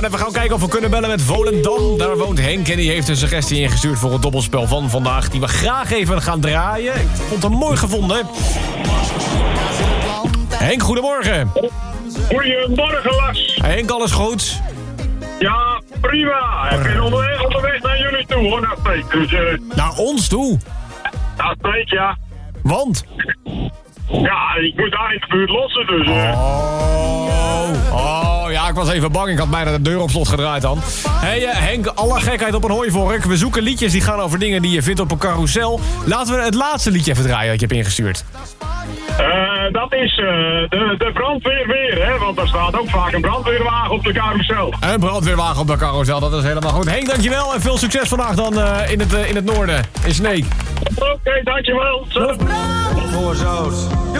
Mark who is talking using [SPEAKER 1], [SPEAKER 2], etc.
[SPEAKER 1] gaan even gaan kijken of we kunnen bellen met Volendam. Daar woont Henk en die heeft een suggestie ingestuurd voor het dobbelspel van vandaag, die we graag even gaan draaien. Ik vond hem mooi gevonden. Henk, goedemorgen.
[SPEAKER 2] Goedemorgen, Lars.
[SPEAKER 1] Henk, alles goed?
[SPEAKER 2] Ja, prima. Ik ben onderweg naar jullie toe, hoor, naar Freek. Dus,
[SPEAKER 1] Naar ons toe?
[SPEAKER 2] naar Freek, ja.
[SPEAKER 1] Want?
[SPEAKER 2] Ja, ik moet daar in de buurt lossen, dus...
[SPEAKER 1] Oh, ja, ik was even bang. Ik had bijna de deur op slot gedraaid dan. Hey, Henk, alle gekheid op een hooivork. We zoeken liedjes die gaan over dingen die je vindt op een carousel. Laten we het laatste liedje even draaien dat je hebt ingestuurd.
[SPEAKER 2] Dat is de brandweer weer, hè? Want er staat ook vaak een brandweerwagen op de carousel.
[SPEAKER 1] Een brandweerwagen op de carousel, dat is helemaal goed. Henk, dankjewel en veel succes vandaag dan in het noorden, in Sneek.
[SPEAKER 2] Oké, dankjewel.
[SPEAKER 3] Voor zout.